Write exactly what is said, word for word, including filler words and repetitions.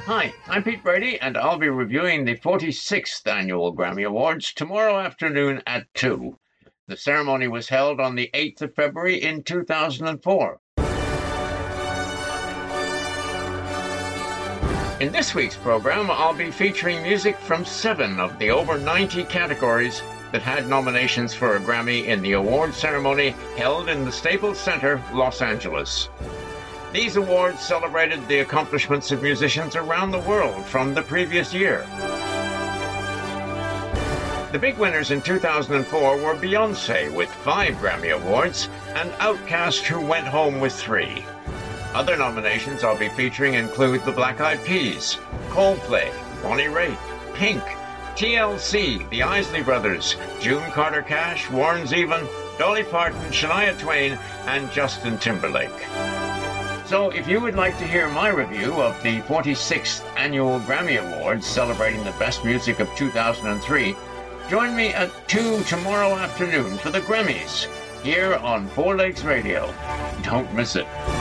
Hi, I'm Pete Brady, and I'll be reviewing the forty-sixth Annual Grammy Awards tomorrow afternoon at two. The ceremony was held on the eighth of February in two thousand four. In this week's program, I'll be featuring music from seven of the over ninety categories that had nominations for a Grammy in the award ceremony held in the Staples Center, Los Angeles. These awards celebrated the accomplishments of musicians around the world from the previous year. The big winners in two thousand four were Beyoncé with five Grammy Awards and Outkast, who went home with three. Other nominations I'll be featuring include the Black Eyed Peas, Coldplay, Bonnie Raitt, Pink, T L C, the Isley Brothers, June Carter Cash, Warren Zevon, Dolly Parton, Shania Twain, and Justin Timberlake. So if you would like to hear my review of the forty-sixth Annual Grammy Awards celebrating the best music of two thousand three, join me at two tomorrow afternoon for the Grammys, here on Four Legs Radio. Don't miss it.